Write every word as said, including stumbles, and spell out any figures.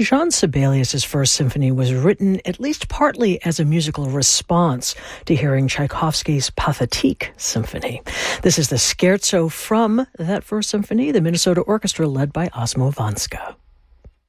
Jean Sibelius' First Symphony was written at least partly as a musical response to hearing Tchaikovsky's Pathétique Symphony. This is the scherzo from that First Symphony, the Minnesota Orchestra led by Osmo Vanska.